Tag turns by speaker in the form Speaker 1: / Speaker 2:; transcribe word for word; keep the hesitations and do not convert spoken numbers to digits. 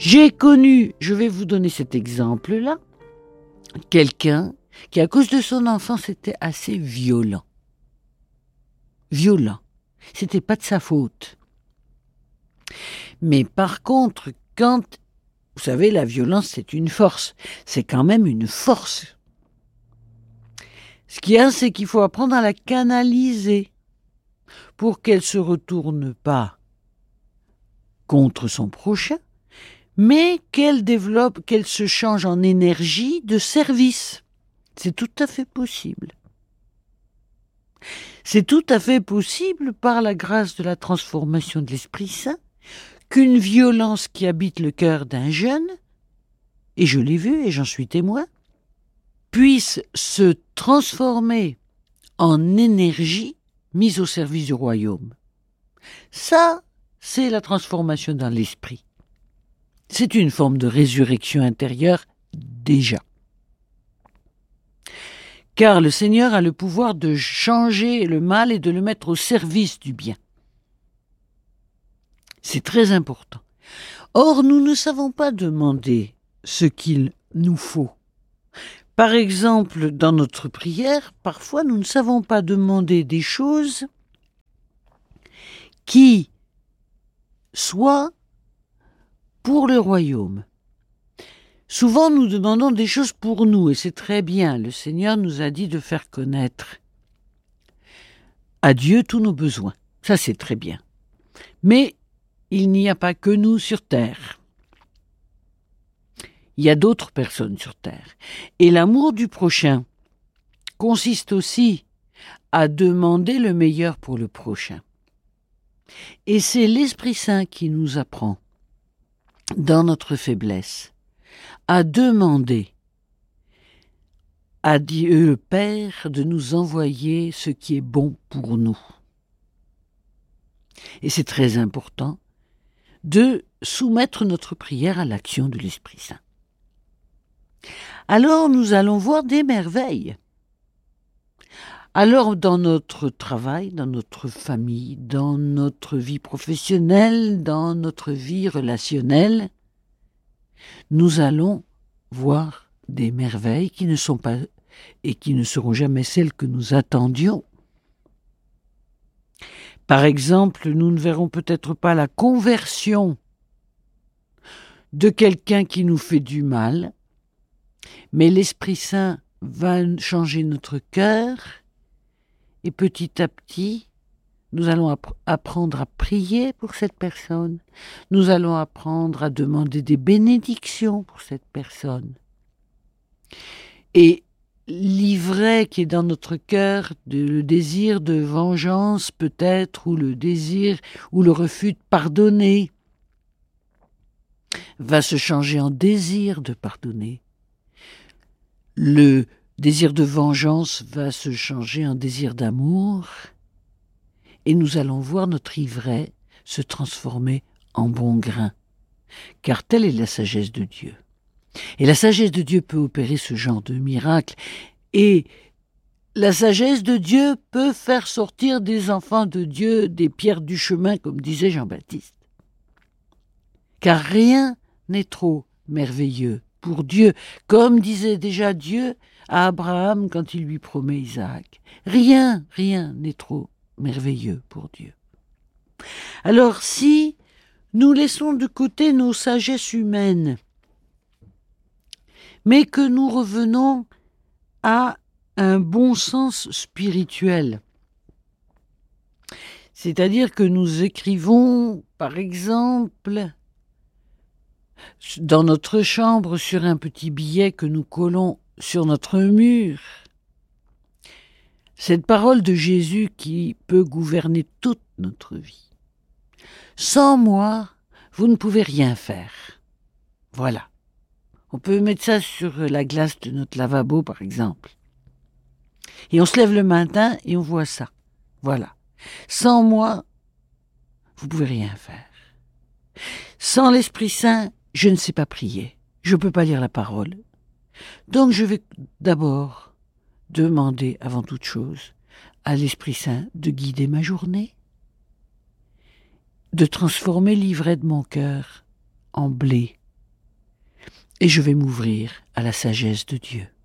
Speaker 1: J'ai connu, je vais vous donner cet exemple-là, quelqu'un qui, à cause de son enfance, était assez violent. Violent. C'était pas de sa faute. Mais par contre, quand, vous savez, la violence, c'est une force. C'est quand même une force. Ce qu'il y a, c'est qu'il faut apprendre à la canaliser pour qu'elle se retourne pas contre son prochain, mais qu'elle développe, qu'elle se change en énergie de service. C'est tout à fait possible. C'est tout à fait possible par la grâce de la transformation de l'Esprit Saint qu'une violence qui habite le cœur d'un jeune, et je l'ai vu et j'en suis témoin, puisse se transformer en énergie mise au service du royaume. Ça, c'est la transformation dans l'esprit. C'est une forme de résurrection intérieure déjà. Car le Seigneur a le pouvoir de changer le mal et de le mettre au service du bien. C'est très important. Or, nous ne savons pas demander ce qu'il nous faut. Par exemple, dans notre prière, parfois nous ne savons pas demander des choses qui soient pour le royaume. Souvent, nous demandons des choses pour nous, et c'est très bien. Le Seigneur nous a dit de faire connaître à Dieu tous nos besoins. Ça, c'est très bien. Mais il n'y a pas que nous sur terre. Il y a d'autres personnes sur terre. Et l'amour du prochain consiste aussi à demander le meilleur pour le prochain. Et c'est l'Esprit Saint qui nous apprend, dans notre faiblesse, à demander à Dieu le Père de nous envoyer ce qui est bon pour nous. Et c'est très important de soumettre notre prière à l'action de l'Esprit Saint. Alors nous allons voir des merveilles. Alors dans notre travail, dans notre famille, dans notre vie professionnelle, dans notre vie relationnelle, nous allons voir des merveilles qui ne sont pas et qui ne seront jamais celles que nous attendions. Par exemple, nous ne verrons peut-être pas la conversion de quelqu'un qui nous fait du mal, mais l'Esprit Saint va changer notre cœur et petit à petit, nous allons app- apprendre à prier pour cette personne. Nous allons apprendre à demander des bénédictions pour cette personne. Et l'ivraie qui est dans notre cœur, de, le désir de vengeance peut-être, ou le désir, ou le refus de pardonner, va se changer en désir de pardonner. Le désir de vengeance va se changer en désir d'amour. Et nous allons voir notre ivraie se transformer en bon grain, car telle est la sagesse de Dieu. Et la sagesse de Dieu peut opérer ce genre de miracle, et la sagesse de Dieu peut faire sortir des enfants de Dieu des pierres du chemin, comme disait Jean-Baptiste. Car rien n'est trop merveilleux pour Dieu, comme disait déjà Dieu à Abraham quand il lui promet Isaac. Rien, rien n'est trop merveilleux pour Dieu. Alors si nous laissons de côté nos sagesses humaines, mais que nous revenons à un bon sens spirituel, c'est-à-dire que nous écrivons, par exemple, dans notre chambre, sur un petit billet que nous collons sur notre mur, cette parole de Jésus qui peut gouverner toute notre vie. Sans moi, vous ne pouvez rien faire. Voilà. On peut mettre ça sur la glace de notre lavabo, par exemple. Et on se lève le matin et on voit ça. Voilà. Sans moi, vous ne pouvez rien faire. Sans l'Esprit Saint, je ne sais pas prier. Je ne peux pas lire la parole. Donc je vais d'abord demander, avant toute chose, à l'Esprit Saint de guider ma journée, de transformer l'ivraie de mon cœur en blé et je vais m'ouvrir à la sagesse de Dieu.